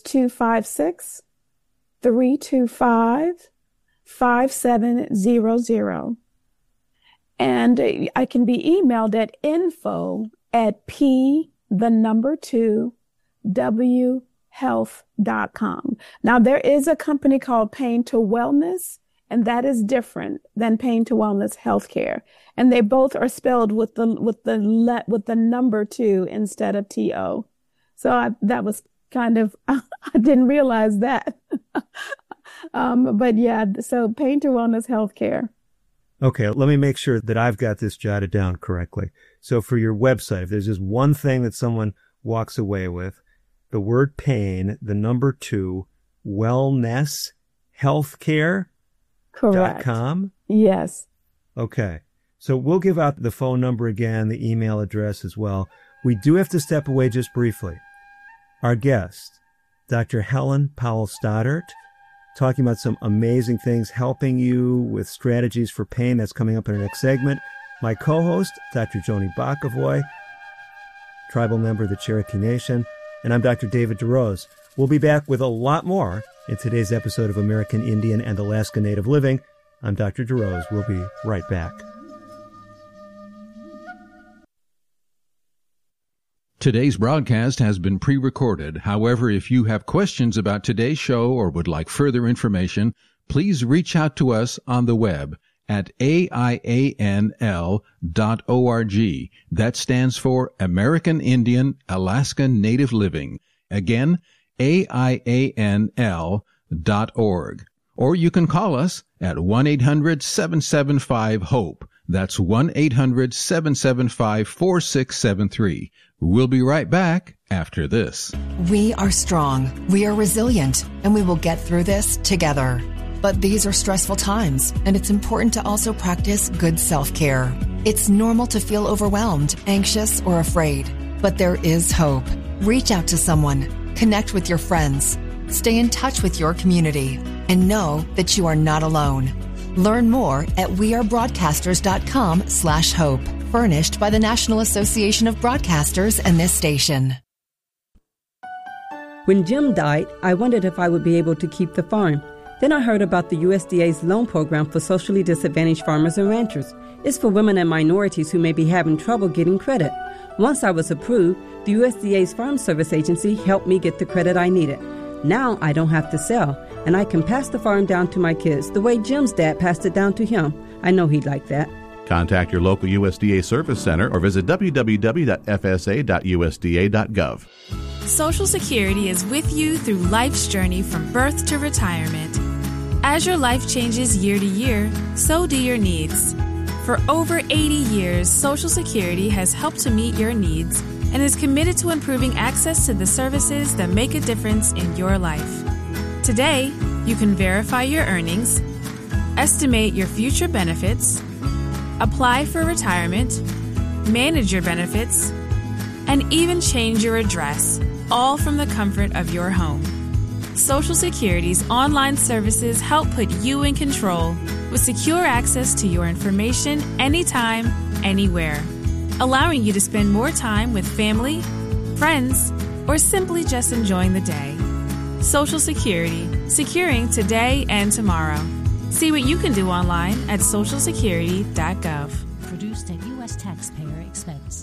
256-325-5700. And I can be emailed at info@p2whealth.com. Now, there is a company called Pain to Wellness, and that is different than Pain to Wellness Healthcare. And they both are spelled with the number 2 instead of TO. So that was kind of, I didn't realize that. But yeah, so Pain to Wellness Healthcare. Okay, let me make sure that I've got this jotted down correctly. So for your website, if there's just one thing that someone walks away with, the word pain, the number 2, wellness, healthcare.com? Correct. Yes. Okay. So we'll give out the phone number again, the email address as well. We do have to step away just briefly. Our guest, Dr. Helen Powell Stoddart, talking about some amazing things, helping you with strategies for pain. That's coming up in our next segment. My co-host, Dr. Joni Bokovoy, tribal member of the Cherokee Nation, and I'm Dr. David DeRose. We'll be back with a lot more in today's episode of American Indian and Alaska Native Living. I'm Dr. DeRose. We'll be right back. Today's broadcast has been pre-recorded. However, if you have questions about today's show or would like further information, please reach out to us on the web at AIANL.org. That stands for American Indian Alaska Native Living. Again, AIANL.org. Or you can call us at 1-800-775-HOPE. That's 1-800-775-4673. We'll be right back after this. We are strong, we are resilient, and we will get through this together. But these are stressful times, and it's important to also practice good self-care. It's normal to feel overwhelmed, anxious, or afraid, but there is hope. Reach out to someone, connect with your friends, stay in touch with your community, and know that you are not alone. Learn more at wearebroadcasters.com/hope. Furnished by the National Association of Broadcasters and this station. When Jim died, I wondered if I would be able to keep the farm. Then I heard about the USDA's loan program for socially disadvantaged farmers and ranchers. It's for women and minorities who may be having trouble getting credit. Once I was approved, the USDA's Farm Service Agency helped me get the credit I needed. Now I don't have to sell, and I can pass the farm down to my kids the way Jim's dad passed it down to him. I know he'd like that. Contact your local USDA Service Center or visit www.fsa.usda.gov. Social Security is with you through life's journey from birth to retirement. As your life changes year to year, so do your needs. For over 80 years, Social Security has helped to meet your needs and is committed to improving access to the services that make a difference in your life. Today, you can verify your earnings, estimate your future benefits, apply for retirement, manage your benefits, and even change your address, all from the comfort of your home. Social Security's online services help put you in control with secure access to your information anytime, anywhere, allowing you to spend more time with family, friends, or simply just enjoying the day. Social Security, securing today and tomorrow. See what you can do online at socialsecurity.gov. Produced at U.S. taxpayer expense.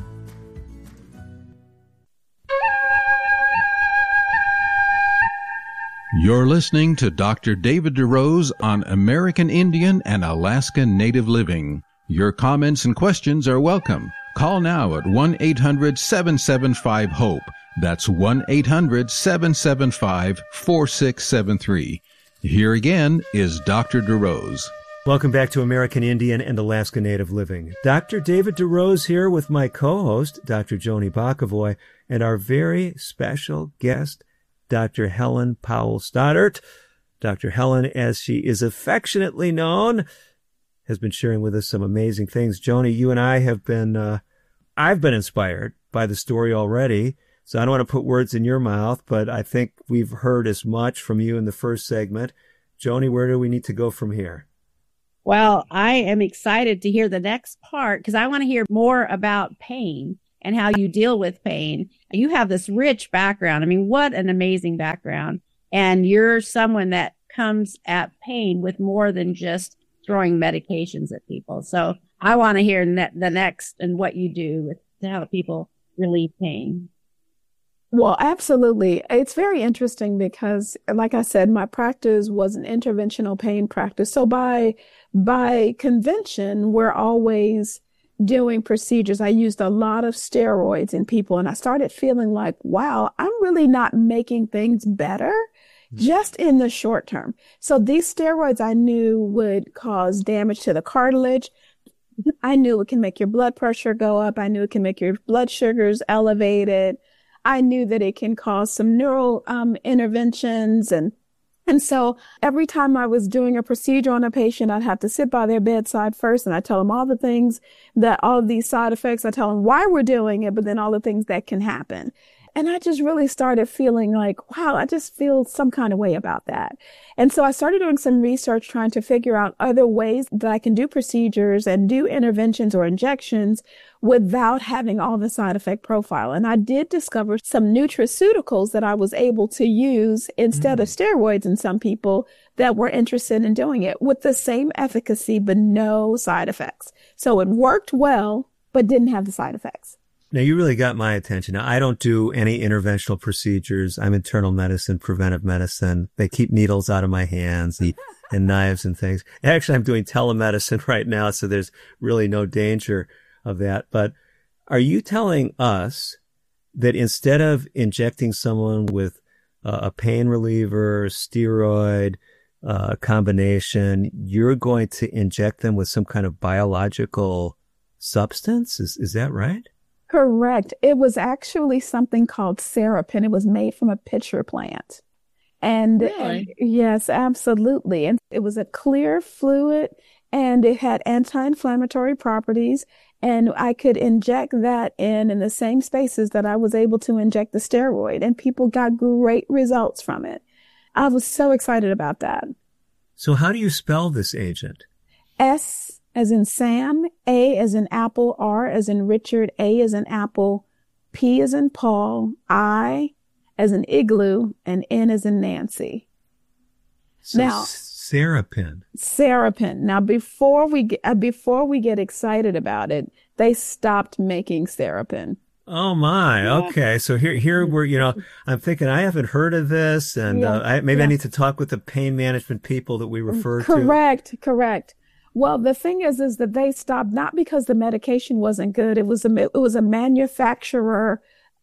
You're listening to Dr. David DeRose on American Indian and Alaska Native Living. Your comments and questions are welcome. Call now at 1-800-775-HOPE. That's 1-800-775-4673. Here again is Dr. DeRose. Welcome back to American Indian and Alaska Native Living. Dr. David DeRose here with my co-host, Dr. Joni Bokovoy, and our very special guest, Dr. Helen Powell Stoddart. Dr. Helen, as she is affectionately known, has been sharing with us some amazing things. Joni, you and I have been, I've been inspired by the story already. So I don't want to put words in your mouth, but I think we've heard as much from you in the first segment. Joni, where do we need to go from here? Well, I am excited to hear the next part because I want to hear more about pain and how you deal with pain. You have this rich background. I mean, what an amazing background. And you're someone that comes at pain with more than just throwing medications at people. So I want to hear the next and what you do to help people relieve pain. Well, absolutely. It's very interesting because, like I said, my practice was an interventional pain practice. So by convention, we're always doing procedures. I used a lot of steroids in people, and I started feeling like, wow, I'm really not making things better just in the short term. So these steroids I knew would cause damage to the cartilage. I knew it can make your blood pressure go up. I knew it can make your blood sugars elevated. I knew that it can cause some neural interventions. And so every time I was doing a procedure on a patient, I'd have to sit by their bedside first, and I tell them all the things all of these side effects. I tell them why we're doing it, but then all the things that can happen. And I just really started feeling like, wow, I just feel some kind of way about that. And so I started doing some research trying to figure out other ways that I can do procedures and do interventions or injections without having all the side effect profile. And I did discover some nutraceuticals that I was able to use instead of steroids in some people that were interested in doing it with the same efficacy, but no side effects. So it worked well, but didn't have the side effects. Now, you really got my attention. Now, I don't do any interventional procedures. I'm internal medicine, preventive medicine. They keep needles out of my hands and knives and things. Actually, I'm doing telemedicine right now, so there's really no danger of that. But are you telling us that instead of injecting someone with a pain reliever, steroid combination, you're going to inject them with some kind of biological substance? Is that right? Correct. It was actually something called Serapin. It was made from a pitcher plant. And yes, absolutely. And it was a clear fluid, and it had anti-inflammatory properties. And I could inject that in the same spaces that I was able to inject the steroid. And people got great results from it. I was so excited about that. So how do you spell this agent? S as in Sam, A as in Apple, R as in Richard, A as in Apple, P as in Paul, I as in Igloo, and N as in Nancy. So now, Serapin. Now, before we get excited about it, they stopped making Serapin. Oh my. Okay. So here we're, I'm thinking I haven't heard of this, and I need to talk with the pain management people that we refer to. Correct. Well, the thing is that they stopped not because the medication wasn't good. It was a manufacturer,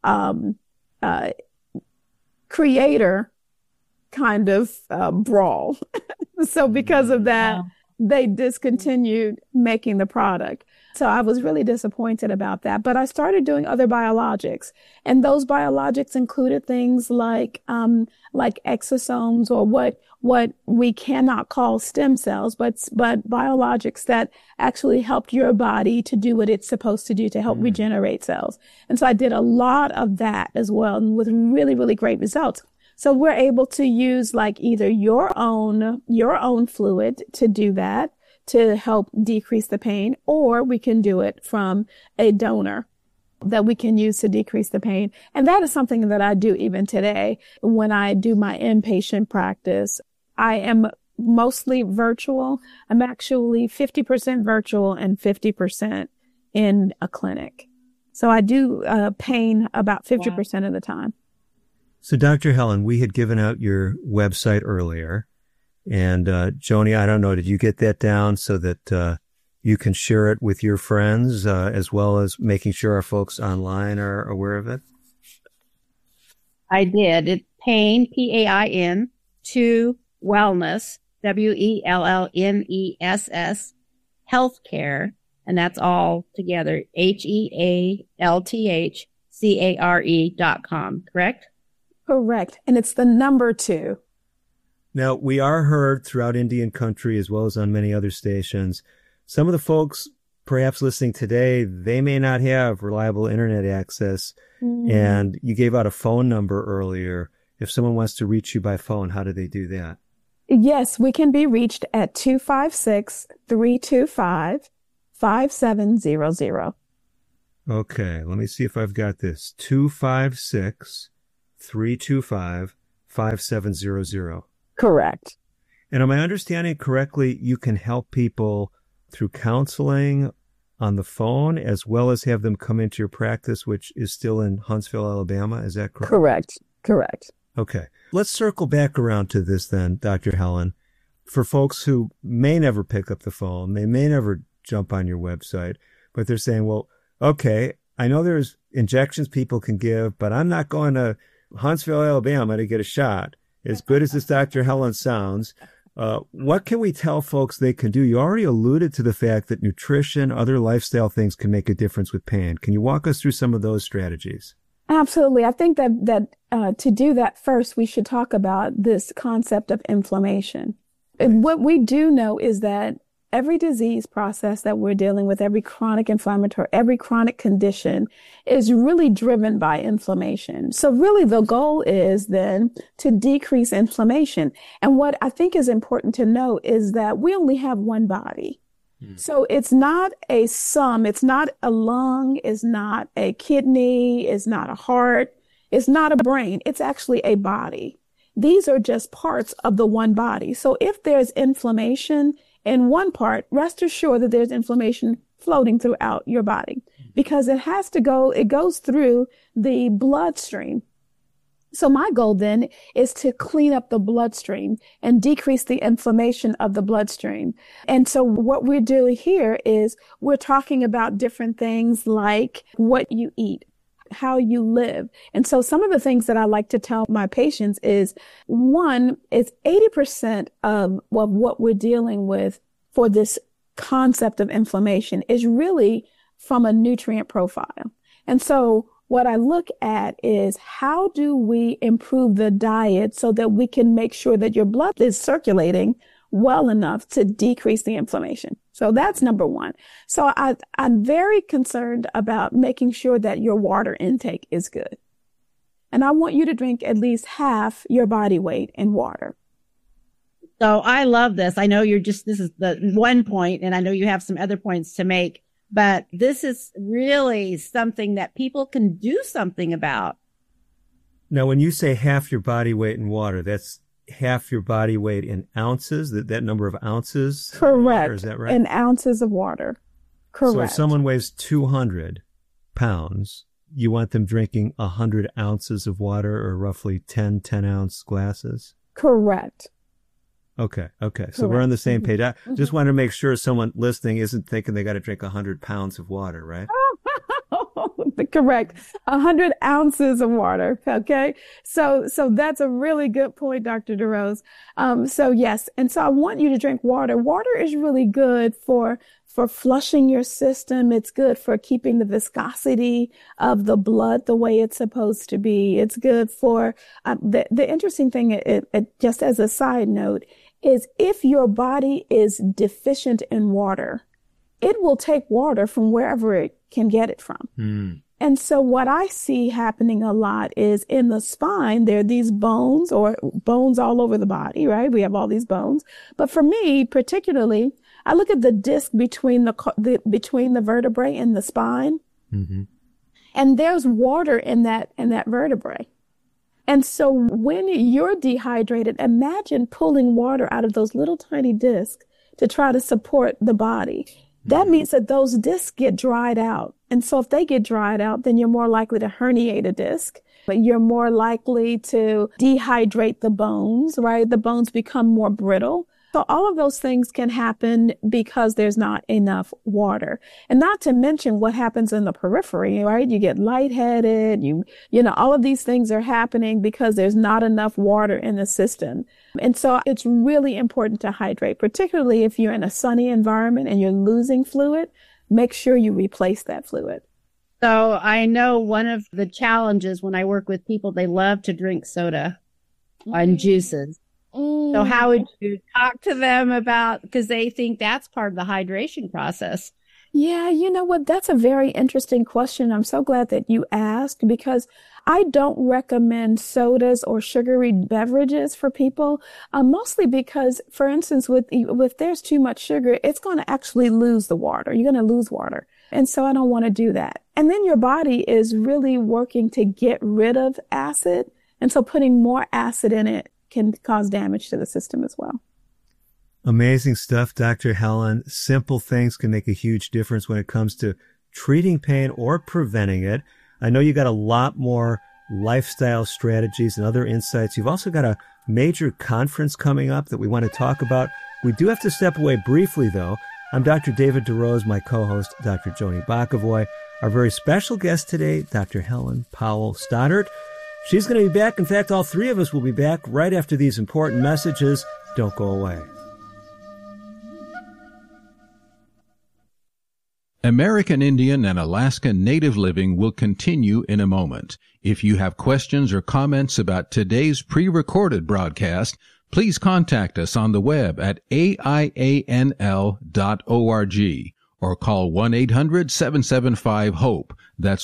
creator kind of brawl. So because of that, they discontinued making the product. So I was really disappointed about that. But I started doing other biologics, and those biologics included things like exosomes, or what we cannot call stem cells, but biologics that actually helped your body to do what it's supposed to do to help regenerate cells. And so I did a lot of that as well, and with really, really great results. So we're able to use like either your own fluid to do that, to help decrease the pain, or we can do it from a donor that we can use to decrease the pain. And that is something that I do even today when I do my inpatient practice. I am mostly virtual. I'm actually 50% virtual and 50% in a clinic. So I do pain about 50% of the time. So Dr. Helen, we had given out your website earlier. And Joni, I don't know, did you get that down so that you can share it with your friends, as well as making sure our folks online are aware of it? I did. It's pain, PAIN, to wellness, WELLNESS, healthcare, and that's all together, HEALTHCARE.com, correct? Correct. And it's the number 2. Now, we are heard throughout Indian country as well as on many other stations. Some of the folks perhaps listening today, they may not have reliable internet access. And you gave out a phone number earlier. If someone wants to reach you by phone, how do they do that? Yes, we can be reached at 256-325-5700. Okay, let me see if I've got this. 256-325-5700. Correct. And am I understanding correctly, you can help people through counseling on the phone as well as have them come into your practice, which is still in Huntsville, Alabama? Is that correct? Correct. Okay. Let's circle back around to this then, Dr. Helen. For folks who may never pick up the phone, they may never jump on your website, but they're saying, well, okay, I know there's injections people can give, but I'm not going to Huntsville, Alabama to get a shot. As good as this Dr. Helen sounds, what can we tell folks they can do? You already alluded to the fact that nutrition, other lifestyle things can make a difference with pain. Can you walk us through some of those strategies? Absolutely. I think that to do that first, we should talk about this concept of inflammation. And what we do know is that every disease process that we're dealing with, every chronic inflammatory, every chronic condition is really driven by inflammation. So really the goal is then to decrease inflammation. And what I think is important to know is that we only have one body. So it's not a sum. It's not a lung. It's not a kidney. It's not a heart. It's not a brain. It's actually a body. These are just parts of the one body. So if there's inflammation in one part, rest assured that there's inflammation floating throughout your body because it goes through the bloodstream. So my goal then is to clean up the bloodstream and decrease the inflammation of the bloodstream. And so what we're doing here is we're talking about different things like what you eat, how you live. And so some of the things that I like to tell my patients is, one, is 80% of what we're dealing with for this concept of inflammation is really from a nutrient profile. And so what I look at is how do we improve the diet so that we can make sure that your blood is circulating well enough to decrease the inflammation. So that's number one. So I'm very concerned about making sure that your water intake is good. And I want you to drink at least half your body weight in water. So I love this. I know this is the one point, and I know you have some other points to make, but this is really something that people can do something about. Now, when you say half your body weight in water, that's half your body weight in ounces, that number of ounces? Correct. Is that right? In ounces of water. Correct. So if someone weighs 200 pounds, you want them drinking 100 ounces of water or roughly 10-ounce glasses? Correct. Okay. So we're on the same page. I just want to make sure someone listening isn't thinking they got to drink 100 pounds of water, right? Correct. 100 ounces of water. Okay. So that's a really good point, Dr. DeRose. So yes. And so I want you to drink water. Water is really good for flushing your system. It's good for keeping the viscosity of the blood the way it's supposed to be. It's good for, the interesting thing, just as a side note, is if your body is deficient in water, it will take water from wherever it can get it from. And so what I see happening a lot is in the spine, there are these bones or bones all over the body, right? We have all these bones. But for me, particularly, I look at the disc between the vertebrae and the spine. Mm-hmm. And there's water in that vertebrae. And so when you're dehydrated, imagine pulling water out of those little tiny discs to try to support the body. That means that those discs get dried out. And so if they get dried out, then you're more likely to herniate a disc, but you're more likely to dehydrate the bones, right? The bones become more brittle. So all of those things can happen because there's not enough water. And not to mention what happens in the periphery, right? You get lightheaded, you know, all of these things are happening because there's not enough water in the system. And so it's really important to hydrate, particularly if you're in a sunny environment and you're losing fluid, make sure you replace that fluid. So I know one of the challenges when I work with people, they love to drink soda and juices. So how would you talk to them about, because they think that's part of the hydration process? Yeah, you know what? That's a very interesting question. I'm so glad that you asked, because I don't recommend sodas or sugary beverages for people, mostly because, for instance, with there's too much sugar, it's going to actually lose the water. You're going to lose water. And so I don't want to do that. And then your body is really working to get rid of acid. And so putting more acid in it can cause damage to the system as well. Amazing stuff, Dr. Helen. Simple things can make a huge difference when it comes to treating pain or preventing it. I know you got a lot more lifestyle strategies and other insights. You've also got a major conference coming up that we want to talk about. We do have to step away briefly, though. I'm Dr. David DeRose, my co-host, Dr. Joni Bokovoy. Our very special guest today, Dr. Helen Powell Stoddart. She's going to be back. In fact, all three of us will be back right after these important messages. Don't go away. American Indian and Alaska Native Living will continue in a moment. If you have questions or comments about today's pre-recorded broadcast, please contact us on the web at aianl.org or call 1-800-775-HOPE. That's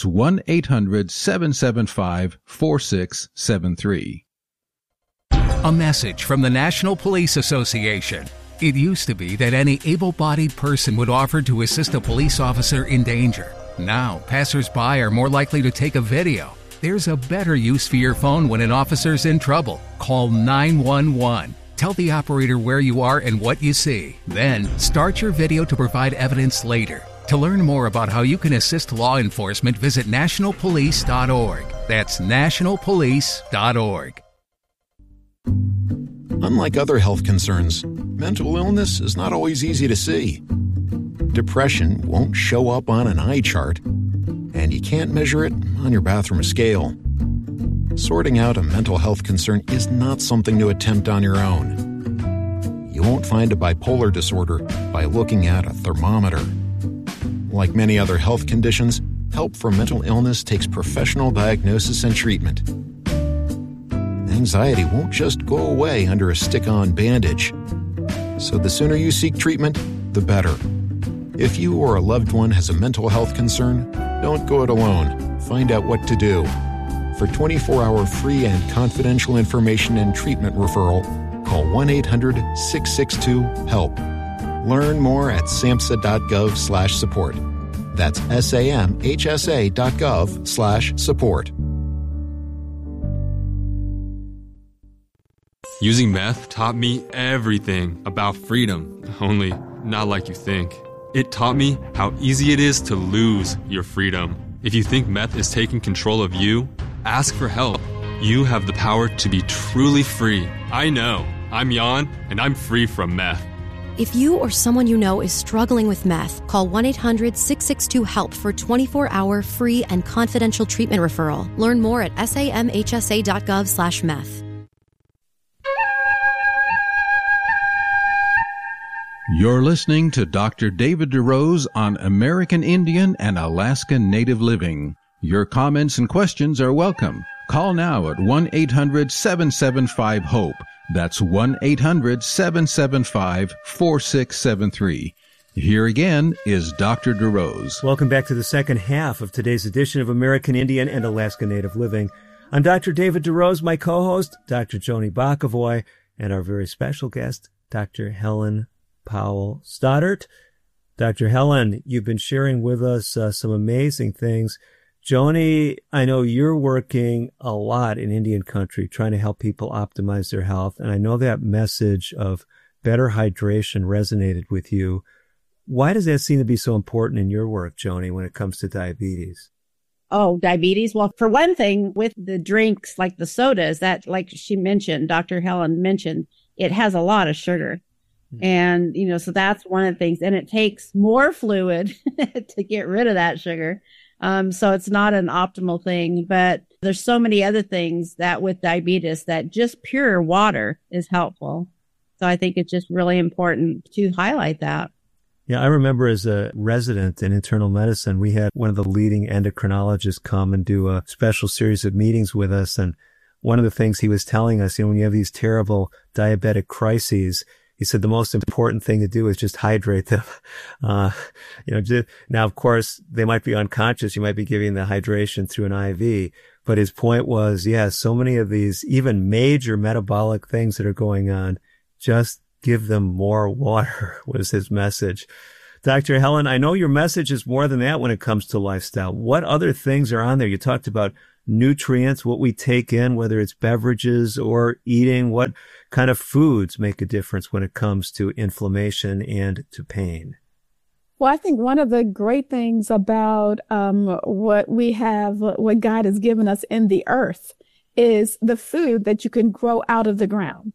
1-800-775-4673. A message from the National Police Association. It used to be that any able-bodied person would offer to assist a police officer in danger. Now, passers-by are more likely to take a video. There's a better use for your phone when an officer's in trouble. Call 911. Tell the operator where you are and what you see. Then, start your video to provide evidence later. To learn more about how you can assist law enforcement, visit nationalpolice.org. That's nationalpolice.org. Unlike other health concerns, mental illness is not always easy to see. Depression won't show up on an eye chart, and you can't measure it on your bathroom scale. Sorting out a mental health concern is not something to attempt on your own. You won't find a bipolar disorder by looking at a thermometer. Like many other health conditions, help for mental illness takes professional diagnosis and treatment. Anxiety won't just go away under a stick-on bandage. So the sooner you seek treatment, the better. If you or a loved one has a mental health concern, don't go it alone. Find out what to do. For 24-hour free and confidential information and treatment referral, call 1-800-662-HELP. Learn more at samhsa.gov/support. That's samhsa.gov/support. Using meth taught me everything about freedom, only not like you think. It taught me how easy it is to lose your freedom. If you think meth is taking control of you, ask for help. You have the power to be truly free. I know. I'm Jan, and I'm free from meth. If you or someone you know is struggling with meth, call 1-800-662-HELP for 24-hour free and confidential treatment referral. Learn more at samhsa.gov/meth. You're listening to Dr. David DeRose on American Indian and Alaska Native Living. Your comments and questions are welcome. Call now at 1-800-775-HOPE. That's 1-800-775-4673. Here again is Dr. DeRose. Welcome back to the second half of today's edition of American Indian and Alaska Native Living. I'm Dr. David DeRose, my co-host, Dr. Joni Bokovoy, and our very special guest, Dr. Helen Powell Stoddart. Dr. Helen, you've been sharing with us some amazing things. Joni, I know you're working a lot in Indian country trying to help people optimize their health, and I know that message of better hydration resonated with you. Why does that seem to be so important in your work, Joni, when it comes to diabetes? Oh, diabetes. Well, for one thing, with the drinks like the sodas, that, like she mentioned, Dr. Helen mentioned, it has a lot of sugar. And, so that's one of the things. And it takes more fluid to get rid of that sugar. So it's not an optimal thing. But there's so many other things that with diabetes that just pure water is helpful. So I think it's just really important to highlight that. Yeah, I remember as a resident in internal medicine, we had one of the leading endocrinologists come and do a special series of meetings with us. And one of the things he was telling us, when you have these terrible diabetic crises, he said the most important thing to do is just hydrate them. Now, of course, they might be unconscious. You might be giving the hydration through an IV. But his point was, so many of these, even major metabolic things that are going on, just give them more water was his message. Dr. Helen, I know your message is more than that when it comes to lifestyle. What other things are on there? You talked about nutrients, what we take in, whether it's beverages or eating. What kind of foods make a difference when it comes to inflammation and to pain? Well, I think one of the great things about what we have, what God has given us in the earth, is the food that you can grow out of the ground.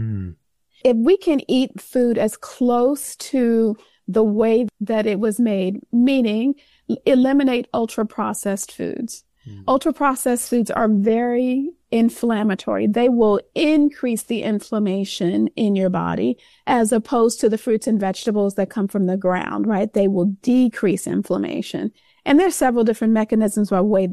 If we can eat food as close to the way that it was made, meaning eliminate ultra-processed foods. Ultra-processed foods are very inflammatory. They will increase the inflammation in your body as opposed to the fruits and vegetables that come from the ground, right? They will decrease inflammation. And there's several different mechanisms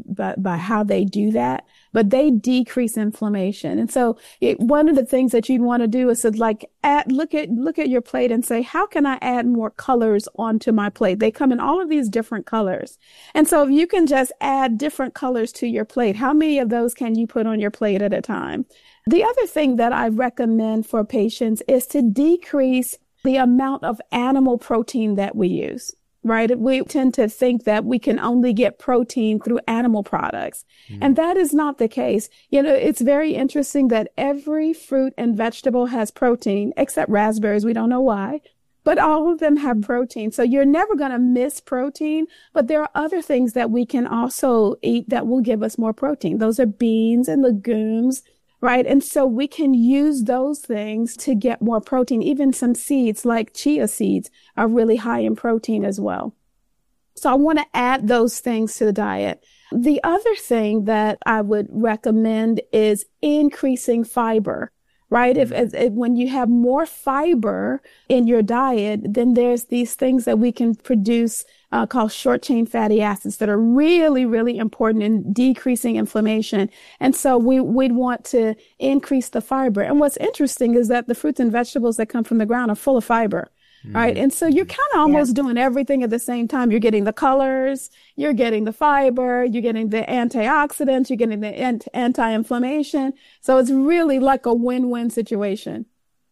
by how they do that, but they decrease inflammation. And so one of the things that you'd want to do is to look at your plate and say, how can I add more colors onto my plate? They come in all of these different colors. And so if you can just add different colors to your plate, how many of those can you put on your plate at a time? The other thing that I recommend for patients is to decrease the amount of animal protein that we use. Right? We tend to think that we can only get protein through animal products. And that is not the case. It's very interesting that every fruit and vegetable has protein, except raspberries. We don't know why, but all of them have protein. So you're never going to miss protein, but there are other things that we can also eat that will give us more protein. Those are beans and legumes. Right. And so we can use those things to get more protein. Even some seeds like chia seeds are really high in protein as well. So I want to add those things to the diet. The other thing that I would recommend is increasing fiber. Right? If when you have more fiber in your diet, then there's these things that we can produce called short chain fatty acids that are really, really important in decreasing inflammation. And so we'd want to increase the fiber. And what's interesting is that the fruits and vegetables that come from the ground are full of fiber. Right. And so you're kind of almost doing everything at the same time. You're getting the colors, you're getting the fiber, you're getting the antioxidants, you're getting the anti-inflammation. So it's really like a win-win situation.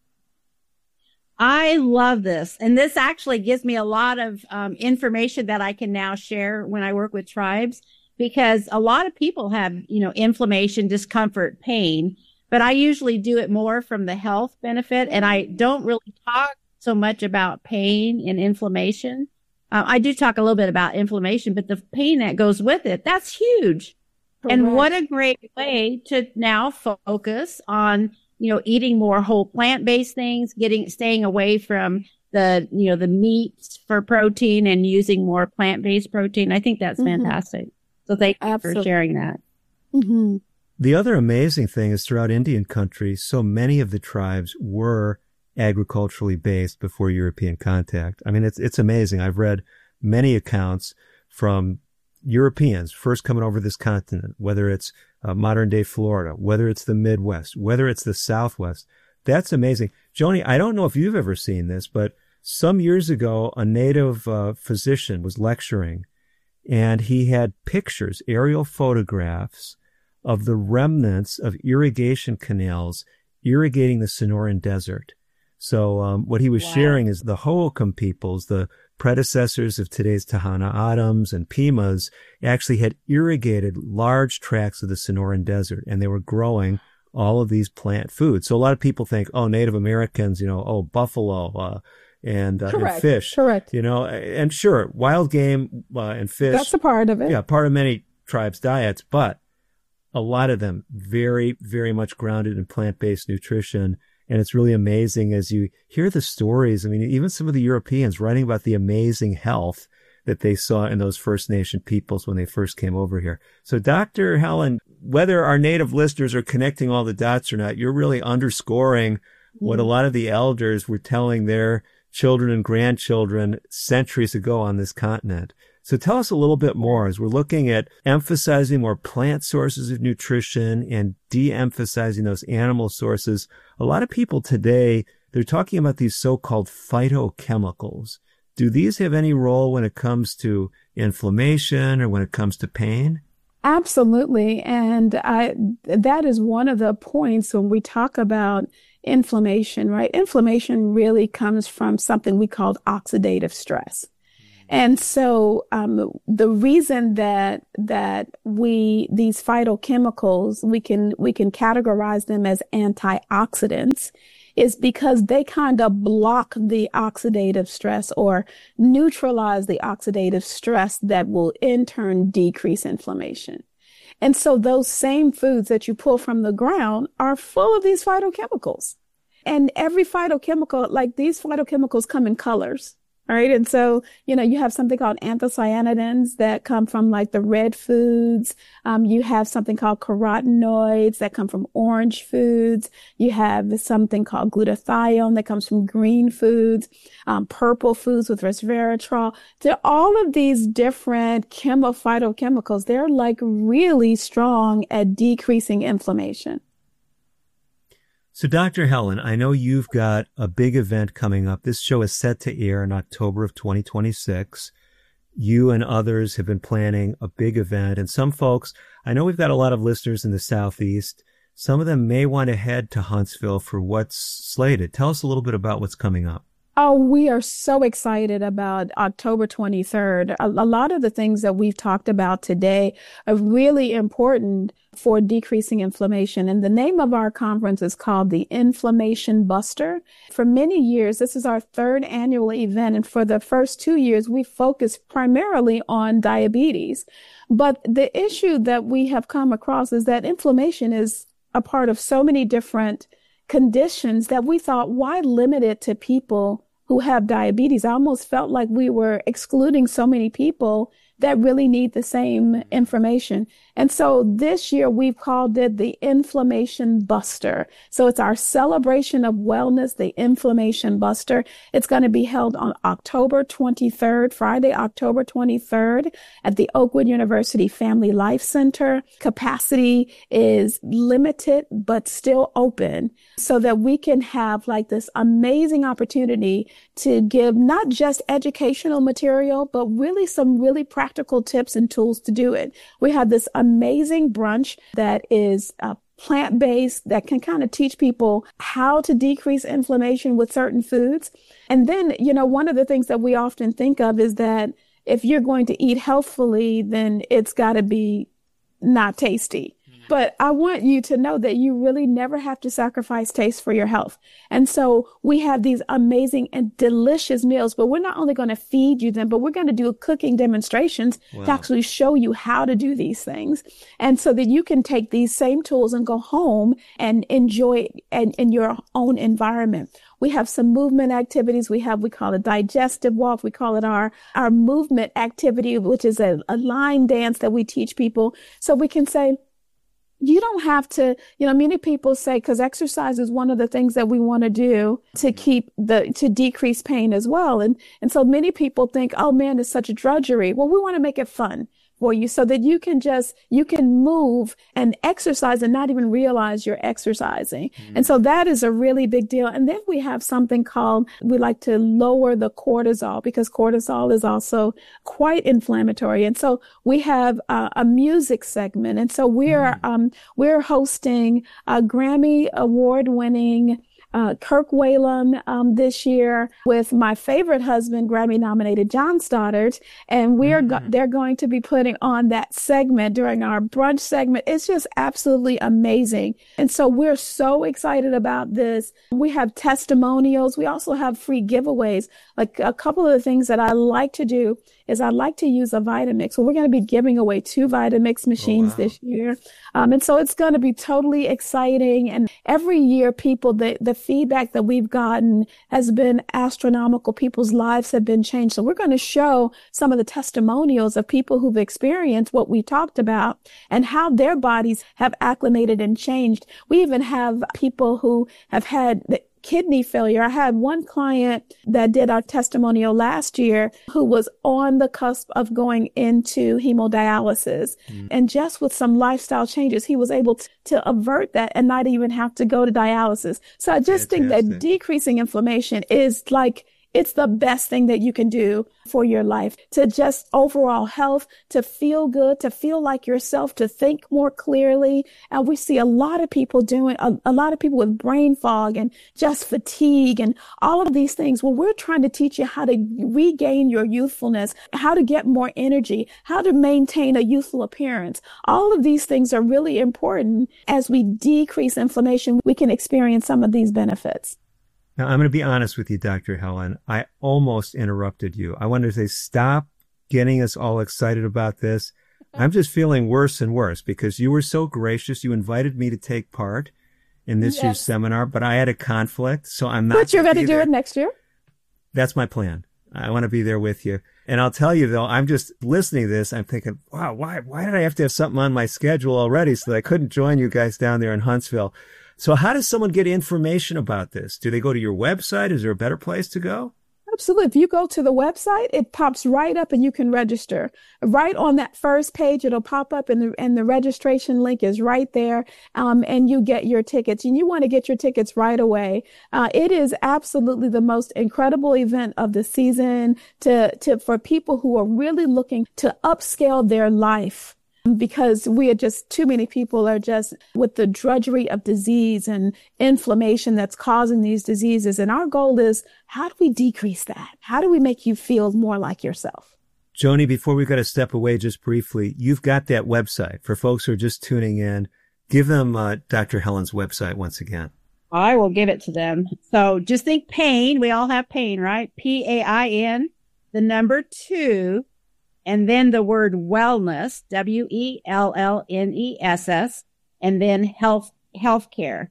I love this. And this actually gives me a lot of information that I can now share when I work with tribes, because a lot of people have, inflammation, discomfort, pain, but I usually do it more from the health benefit. And I don't really talk so much about pain and inflammation. I do talk a little bit about inflammation, but the pain that goes with it, that's huge. Correct. And what a great way to now focus on, eating more whole plant-based things, staying away from the meats for protein and using more plant-based protein. I think that's fantastic. So thank you for sharing that. The other amazing thing is throughout Indian country, so many of the tribes were agriculturally based before European contact. I mean, it's amazing. I've read many accounts from Europeans first coming over this continent, whether it's modern day Florida, whether it's the Midwest, whether it's the Southwest. That's amazing. Joni, I don't know if you've ever seen this, but some years ago, a native physician was lecturing, and he had pictures, aerial photographs of the remnants of irrigation canals irrigating the Sonoran Desert. So what he was sharing is the Hohokam peoples, the predecessors of today's Tohono O'odhams and Pimas, actually had irrigated large tracts of the Sonoran Desert, and they were growing all of these plant foods. So a lot of people think, Native Americans, buffalo and fish. Correct. And sure, wild game and fish. That's a part of it. Yeah, part of many tribes' diets, but a lot of them very, very much grounded in plant-based nutrition. And it's really amazing as you hear the stories. I mean, even some of the Europeans writing about the amazing health that they saw in those First Nation peoples when they first came over here. So Dr. Helen, whether our native listeners are connecting all the dots or not, you're really underscoring what a lot of the elders were telling their children and grandchildren centuries ago on this continent. So tell us a little bit more as we're looking at emphasizing more plant sources of nutrition and de-emphasizing those animal sources. A lot of people today, they're talking about these so-called phytochemicals. Do these have any role when it comes to inflammation or when it comes to pain? Absolutely. And that is one of the points when we talk about inflammation, right? Inflammation really comes from something we call oxidative stress. And so the reason that these phytochemicals, we can categorize them as antioxidants, is because they kind of block the oxidative stress or neutralize the oxidative stress that will in turn decrease inflammation. And so those same foods that you pull from the ground are full of these phytochemicals. And every phytochemical, like these phytochemicals come in colors. All right. And so, you have something called anthocyanidins that come from like the red foods. You have something called carotenoids that come from orange foods. You have something called glutathione that comes from green foods, purple foods with resveratrol. All of these different phytochemicals, they're like really strong at decreasing inflammation. So, Dr. Helen, I know you've got a big event coming up. This show is set to air in October of 2026. You and others have been planning a big event. And some folks, I know we've got a lot of listeners in the Southeast. Some of them may want to head to Huntsville for what's slated. Tell us a little bit about what's coming up. Oh, we are so excited about October 23rd. A lot of the things that we've talked about today are really important for decreasing inflammation. And the name of our conference is called the Inflammation Buster. For many years, this is our third annual event. And for the first 2 years, we focused primarily on diabetes. But the issue that we have come across is that inflammation is a part of so many different conditions that we thought, why limit it to people who have diabetes? I almost felt like we were excluding so many people that really need the same information. And so this year we've called it the Inflammation Buster. So it's our celebration of wellness, the Inflammation Buster. It's going to be held on October 23rd, Friday, October 23rd at the Oakwood University Family Life Center. Capacity is limited, but still open so that we can have like this amazing opportunity to give not just educational material, but really some really practical tips and tools to do it. We have this amazing brunch that is plant-based that can kind of teach people how to decrease inflammation with certain foods. And then, one of the things that we often think of is that if you're going to eat healthfully, then it's got to be not tasty. But I want you to know that you really never have to sacrifice taste for your health. And so we have these amazing and delicious meals, but we're not only going to feed you them, but we're going to do cooking demonstrations to actually show you how to do these things. And so that you can take these same tools and go home and enjoy it in your own environment. We have some movement activities. We call it digestive walk. We call it our movement activity, which is a line dance that we teach people. So we can say, you don't have to, many people say, because exercise is one of the things that we want to do to to decrease pain as well. And so many people think, oh man, it's such a drudgery. Well, we want to make it fun for you so that you can move and exercise and not even realize you're exercising. And so that is a really big deal. And then we have something called, we like to lower the cortisol because cortisol is also quite inflammatory. And so we have a music segment. And so we're hosting a Grammy award-winning Kirk Whalum this year with my favorite husband, Grammy-nominated John Stoddard, and they're going to be putting on that segment during our brunch segment. It's just absolutely amazing. And so we're so excited about this. We have testimonials. We also have free giveaways. Like a couple of the things that I like to do is I like to use a Vitamix. So we're going to be giving away 2 Vitamix machines this year. And so it's going to be totally exciting. And every year, people, the feedback that we've gotten has been astronomical. People's lives have been changed. So we're going to show some of the testimonials of people who've experienced what we talked about and how their bodies have acclimated and changed. We even have people who have had kidney failure. I had one client that did our testimonial last year who was on the cusp of going into hemodialysis. And just with some lifestyle changes, he was able to avert that and not even have to go to dialysis. So I just think that decreasing inflammation is like It's the best thing that you can do for your life, to just overall health, to feel good, to feel like yourself, to think more clearly. And we see a lot of people doing, a lot of people with brain fog and just fatigue and all of these things. Well, we're trying to teach you how to regain your youthfulness, how to get more energy, how to maintain a youthful appearance. All of these things are really important. As we decrease inflammation, we can experience some of these benefits. Now, I'm going to be honest with you, Dr. Helen. I almost interrupted you. I wanted to say, stop getting us all excited about this. I'm just feeling worse and worse because you were so gracious. You invited me to take part in this year's seminar, but I had a conflict, so I'm not. But you're going to do it next year? That's my plan. I want to be there with you. And I'll tell you, though, I'm just listening to this. I'm thinking, wow, why did I have to have something on my schedule already so that I couldn't join you guys down there in Huntsville? So how does someone get information about this? Do they go to your website? Is there a better place to go? Absolutely. If you go to the website, it pops right up and you can register. Right on that first page, it'll pop up and the registration link is right there. And you get your tickets, and you want to get your tickets right away. It is absolutely the most incredible event of the season for people who are really looking to upscale their life. Because too many people are just with the drudgery of disease and inflammation that's causing these diseases. And our goal is, how do we decrease that? How do we make you feel more like yourself? Joni, before we got to step away just briefly, you've got that website for folks who are just tuning in. Give them Dr. Helen's website once again. I will give it to them. So just think pain. We all have pain, right? PAIN, the number 2. And then the word wellness, WELLNESS, and then healthcare,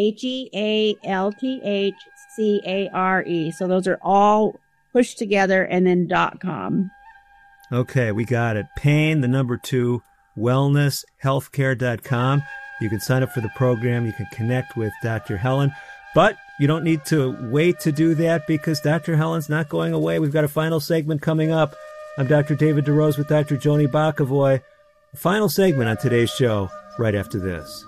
HEALTHCARE. So those are all pushed together, and then .com. Okay, we got it. Pain, the number 2, wellness, healthcare.com. You can sign up for the program. You can connect with Dr. Helen, but you don't need to wait to do that because Dr. Helen's not going away. We've got a final segment coming up. I'm Dr. David DeRose with Dr. Joni Bokovoy. The final segment on today's show right after this.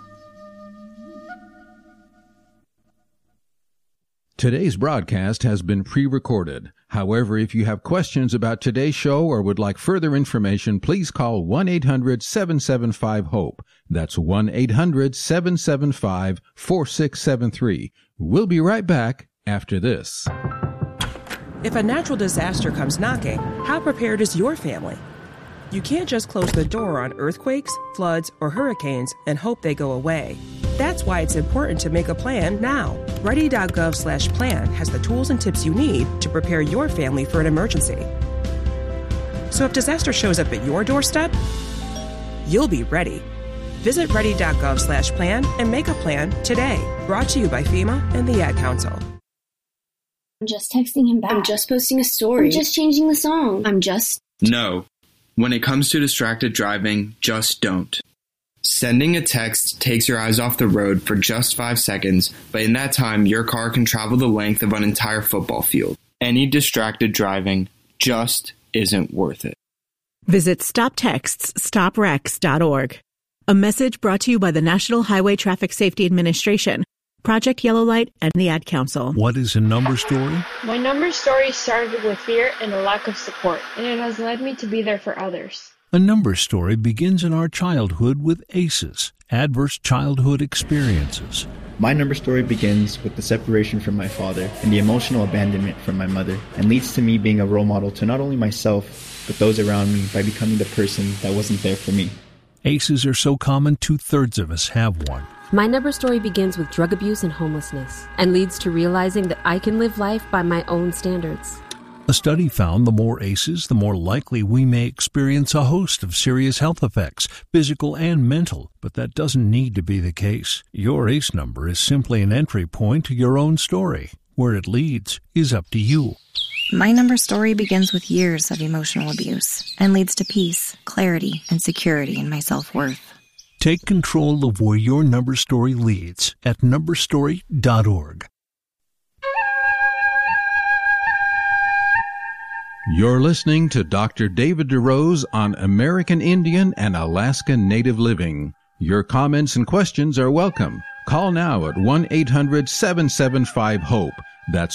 Today's broadcast has been pre-recorded. However, if you have questions about today's show or would like further information, please call 1-800-775-HOPE. That's 1-800-775-4673. We'll be right back after this. If a natural disaster comes knocking, how prepared is your family? You can't just close the door on earthquakes, floods, or hurricanes and hope they go away. That's why it's important to make a plan now. Ready.gov/plan has the tools and tips you need to prepare your family for an emergency. So if disaster shows up at your doorstep, you'll be ready. Visit ready.gov/plan and make a plan today. Brought to you by FEMA and the Ad Council. I'm just texting him back. I'm just posting a story. I'm just changing the song. No. When it comes to distracted driving, just don't. Sending a text takes your eyes off the road for just 5 seconds, but in that time, your car can travel the length of an entire football field. Any distracted driving just isn't worth it. Visit StopTextsStopWrecks.org. A message brought to you by the National Highway Traffic Safety Administration, Project Yellow Light, and the Ad Council. What is a number story? My number story started with fear and a lack of support, and it has led me to be there for others. A number story begins in our childhood with ACEs, adverse childhood experiences. My number story begins with the separation from my father and the emotional abandonment from my mother, and leads to me being a role model to not only myself, but those around me by becoming the person that wasn't there for me. ACEs are so common, 2/3 of us have one. My number story begins with drug abuse and homelessness, and leads to realizing that I can live life by my own standards. A study found the more ACEs, the more likely we may experience a host of serious health effects, physical and mental, but that doesn't need to be the case. Your ACE number is simply an entry point to your own story. Where it leads is up to you. My number story begins with years of emotional abuse and leads to peace, clarity, and security in my self-worth. Take control of where your number story leads at numberstory.org. You're listening to Dr. David DeRose on American Indian and Alaska Native Living. Your comments and questions are welcome. Call now at 1-800-775-HOPE. That's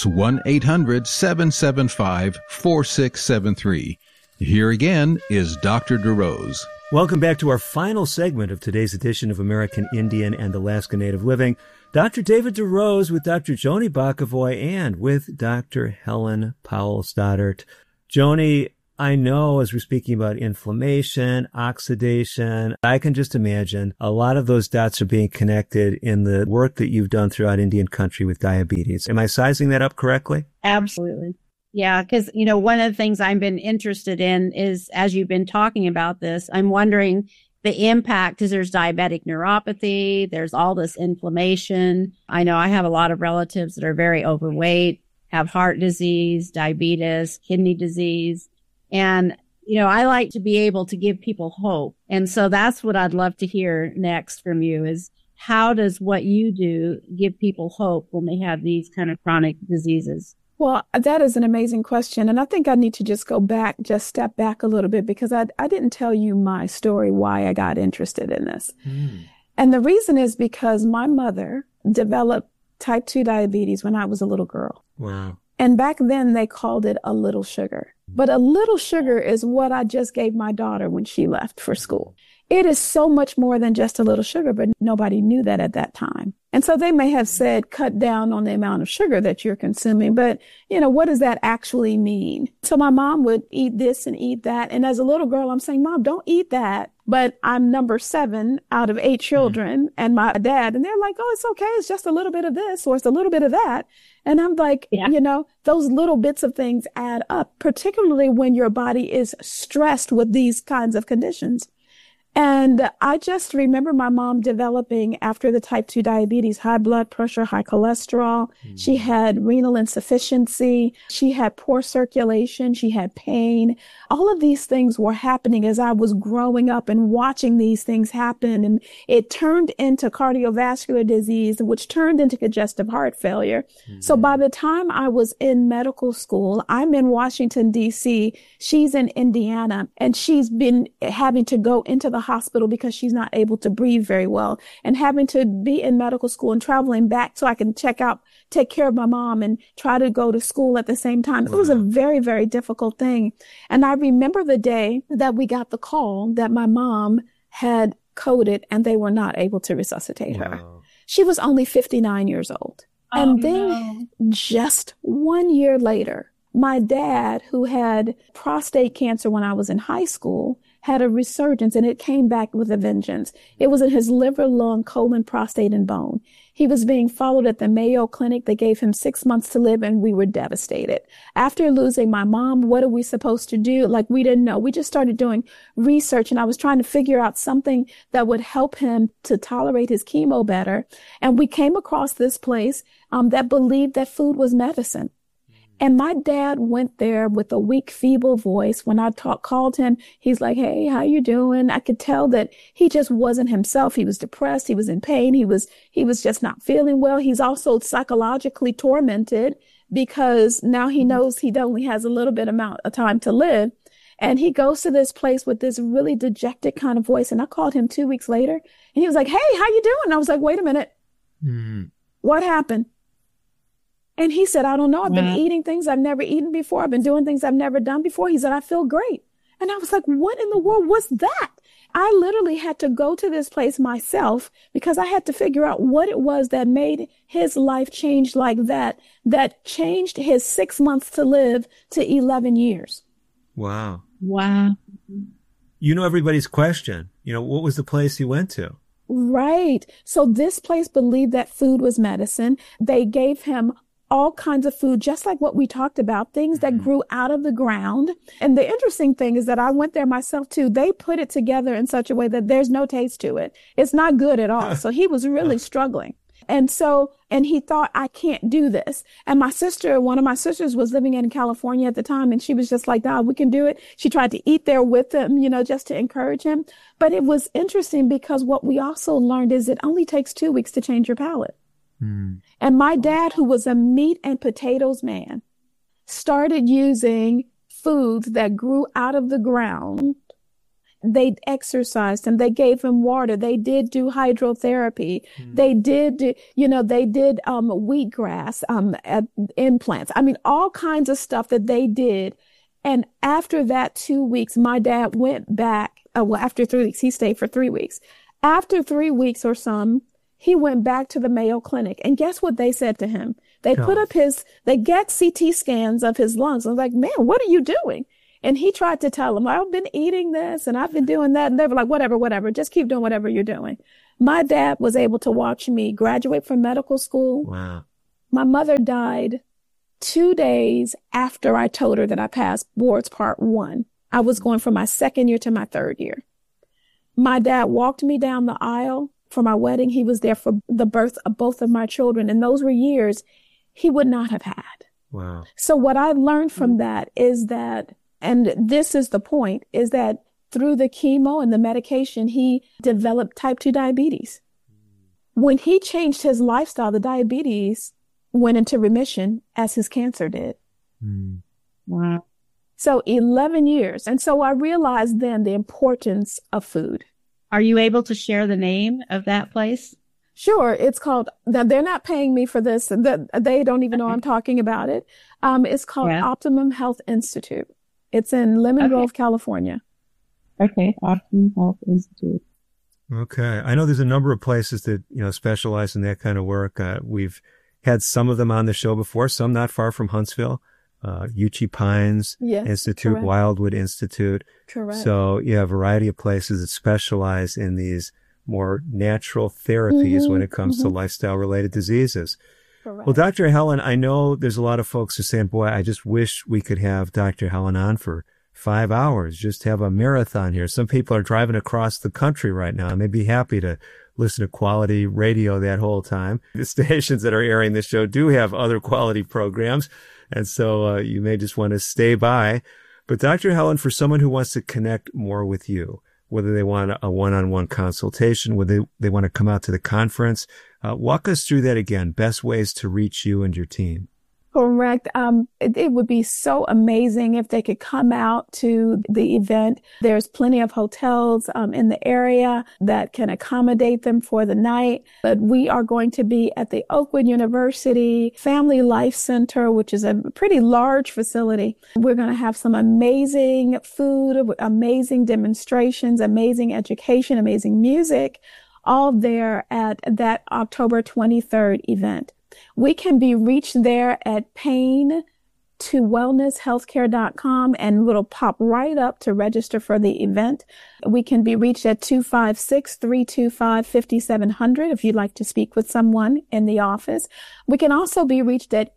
1-800-775-4673. Here again is Dr. DeRose. Welcome back to our final segment of today's edition of American Indian and Alaska Native Living. Dr. David DeRose with Dr. Joni Bokovoy and with Dr. Helen Powell Stoddart. Joni, I know as we're speaking about inflammation, oxidation, I can just imagine a lot of those dots are being connected in the work that you've done throughout Indian country with diabetes. Am I sizing that up correctly? Absolutely. Yeah, because, one of the things I've been interested in is, as you've been talking about this, I'm wondering the impact is there's diabetic neuropathy, there's all this inflammation. I know I have a lot of relatives that are very overweight, have heart disease, diabetes, kidney disease. And, I like to be able to give people hope. And so that's what I'd love to hear next from you is how does what you do give people hope when they have these kind of chronic diseases? Well, that is an amazing question. And I think I need to just step back a little bit because I didn't tell you my story, why I got interested in this. And the reason is because my mother developed type 2 diabetes when I was a little girl. Wow. And back then they called it a little sugar. But a little sugar is what I just gave my daughter when she left for school. It is so much more than just a little sugar, but nobody knew that at that time. And so they may have said, cut down on the amount of sugar that you're consuming. But, what does that actually mean? So my mom would eat this and eat that. And as a little girl, I'm saying, Mom, don't eat that. But I'm number 7 out of 8 children and my dad. And they're like, oh, it's okay. It's just a little bit of this or it's a little bit of that. And I'm like, those little bits of things add up, particularly when your body is stressed with these kinds of conditions. And I just remember my mom developing, after the type 2 diabetes, high blood pressure, high cholesterol. She had renal insufficiency. She had poor circulation. She had pain. All of these things were happening as I was growing up and watching these things happen. And it turned into cardiovascular disease, which turned into congestive heart failure. So by the time I was in medical school, I'm in Washington, D.C. She's in Indiana, and she's been having to go into the hospital because she's not able to breathe very well, and having to be in medical school and traveling back so I can take care of my mom and try to go to school at the same time. It was a very, very difficult thing. And I remember the day that we got the call that my mom had coded and they were not able to resuscitate her. She was only 59 years old. And then just 1 year later, my dad, who had prostate cancer when I was in high school, had a resurgence, and it came back with a vengeance. It was in his liver, lung, colon, prostate, and bone. He was being followed at the Mayo Clinic. They gave him 6 months to live, and we were devastated. After losing my mom, what are we supposed to do? We didn't know. We just started doing research, and I was trying to figure out something that would help him to tolerate his chemo better. And we came across this place that believed that food was medicine. And my dad went there with a weak, feeble voice. When I called him, he's like, hey, how you doing? I could tell that he just wasn't himself. He was depressed. He was in pain. He was just not feeling well. He's also psychologically tormented because now he knows he only has a little bit amount of time to live. And he goes to this place with this really dejected kind of voice. And I called him 2 weeks later and he was like, hey, how you doing? I was like, wait a minute. What happened? And he said, I don't know. I've been eating things I've never eaten before. I've been doing things I've never done before. He said, I feel great. And I was like, what in the world was that? I literally had to go to this place myself because I had to figure out what it was that made his life change like that changed his 6 months to live to 11 years. Wow. Everybody's question. What was the place he went to? Right. So this place believed that food was medicine. They gave him all kinds of food, just like what we talked about, things that grew out of the ground. And the interesting thing is that I went there myself too. They put it together in such a way that there's no taste to it. It's not good at all. So he was really struggling. And he thought, I can't do this. And one of my sisters was living in California at the time. And she was just like, we can do it. She tried to eat there with him, just to encourage him. But it was interesting because what we also learned is it only takes 2 weeks to change your palate. And my dad, who was a meat and potatoes man, started using foods that grew out of the ground They exercised him. They gave him water. They did do hydrotherapy. They did, they did wheatgrass, implants. I mean, all kinds of stuff that they did. And after that 2 weeks, my dad went back. After 3 weeks, he stayed for 3 weeks. After 3 weeks or some, he went back to the Mayo Clinic. And guess what they said to him? They they get CT scans of his lungs. I was like, man, what are you doing? And he tried to tell them, I've been eating this and I've been doing that. And they were like, whatever, just keep doing whatever you're doing. My dad was able to watch me graduate from medical school. Wow. My mother died 2 days after I told her that I passed boards part 1. I was going from my 2nd year to my 3rd year. My dad walked me down the aisle for my wedding. He was there for the birth of both of my children. And those were years he would not have had. Wow. So what I learned from that is that, and this is the point, is that through the chemo and the medication, he developed type 2 diabetes. When he changed his lifestyle, the diabetes went into remission as his cancer did. Wow. So 11 years. And so I realized then the importance of food. Are you able to share the name of that place? Sure. It's called, they're not paying me for this. They don't even know I'm talking about it. It's called Optimum Health Institute. It's in Lemon Grove, California. Okay. Optimum Health Institute. Okay. I know there's a number of places that, specialize in that kind of work. We've had some of them on the show before, some not far from Huntsville. Uchee Pines Institute, correct. Wildwood Institute. Correct. So you have a variety of places that specialize in these more natural therapies when it comes to lifestyle-related diseases. Correct. Well, Dr. Helen, I know there's a lot of folks who are saying, boy, I just wish we could have Dr. Helen on for 5 hours, just have a marathon here. Some people are driving across the country right now, and they'd be happy to listen to quality radio that whole time. The stations that are airing this show do have other quality programs, and so you may just want to stay by. But Dr. Helen, for someone who wants to connect more with you, whether they want a one-on-one consultation, whether they want to come out to the conference, walk us through that again, best ways to reach you and your team. Correct. It would be so amazing if they could come out to the event. There's plenty of hotels in the area that can accommodate them for the night. But we are going to be at the Oakwood University Family Life Center, which is a pretty large facility. We're going to have some amazing food, amazing demonstrations, amazing education, amazing music, all there at that October 23rd event. We can be reached there at paintowellnesshealthcare.com, and it'll pop right up to register for the event. We can be reached at 256-325-5700 if you'd like to speak with someone in the office. We can also be reached at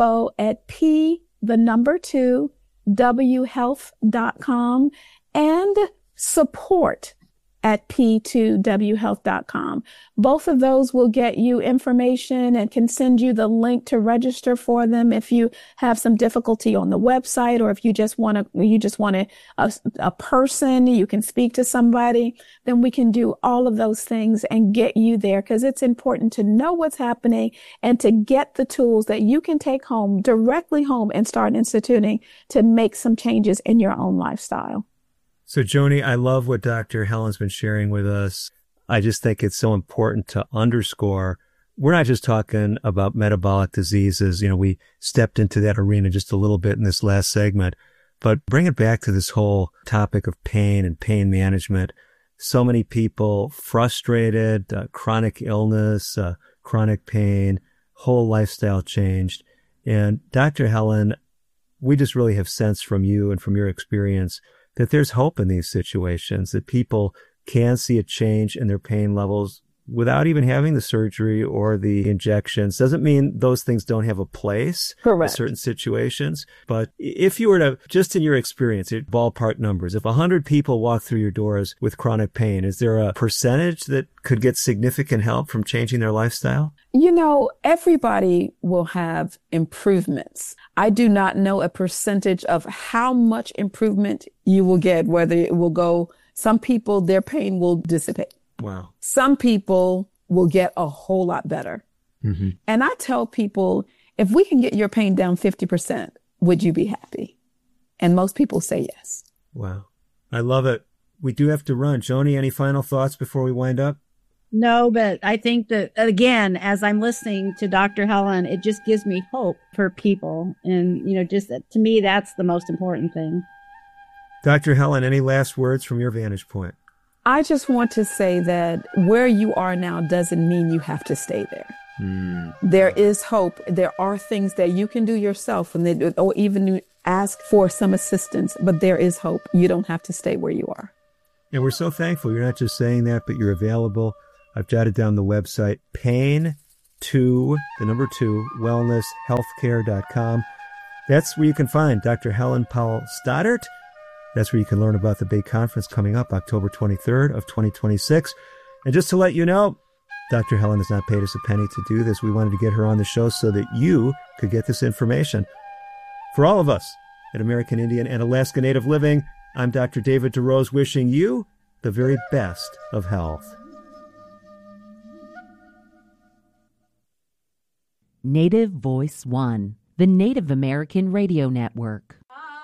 info@p2whealth.com and support at p2whealth.com. Both of those will get you information and can send you the link to register for them if you have some difficulty on the website, or if you just want a person, you can speak to somebody, then we can do all of those things and get you there, because it's important to know what's happening and to get the tools that you can take home, directly home, and start instituting to make some changes in your own lifestyle. So, Joni, I love what Dr. Helen's been sharing with us. I just think it's so important to underscore we're not just talking about metabolic diseases. We stepped into that arena just a little bit in this last segment, but bring it back to this whole topic of pain and pain management. So many people frustrated, chronic illness, chronic pain, whole lifestyle changed. And Dr. Helen, we just really have sensed from you and from your experience that there's hope in these situations, that people can see a change in their pain levels without even having the surgery or the injections. Doesn't mean those things don't have a place in certain situations. But if you were to, just in your experience, ballpark numbers, if 100 people walk through your doors with chronic pain, is there a percentage that could get significant help from changing their lifestyle? Everybody will have improvements. I do not know a percentage of how much improvement you will get, whether it will go, some people, their pain will dissipate. Wow. Some people will get a whole lot better. Mm-hmm. And I tell people, if we can get your pain down 50%, would you be happy? And most people say yes. Wow. I love it. we do have to run. Joni, any final thoughts before we wind up? No, but I think that, again, as I'm listening to Dr. Helen, it just gives me hope for people. And, just to me, that's the most important thing. Dr. Helen, any last words from your vantage point? I just want to say that where you are now doesn't mean you have to stay there. There is hope. There are things that you can do yourself or even ask for some assistance, but there is hope. You don't have to stay where you are. And we're so thankful. You're not just saying that, but you're available. I've jotted down the website, pain2wellnesshealthcare.com. That's where you can find Dr. Helen Powell Stoddart. That's where you can learn about the big conference coming up October 23rd of 2026. And just to let you know, Dr. Helen has not paid us a penny to do this. We wanted to get her on the show so that you could get this information. For all of us at American Indian and Alaska Native Living, I'm Dr. David DeRose, wishing you the very best of health. Native Voice One, the Native American Radio Network.